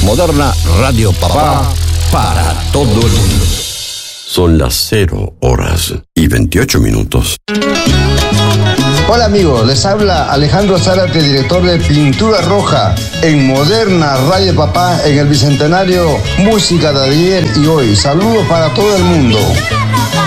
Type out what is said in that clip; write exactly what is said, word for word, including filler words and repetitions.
Moderna Radio Papá para todo el mundo. Son las cero horas y veintiocho minutos. Hola amigos, les habla Alejandro Zárate, director de Pintura Roja en Moderna Radio Papá en el Bicentenario Música de ayer y hoy. Saludos para todo el mundo.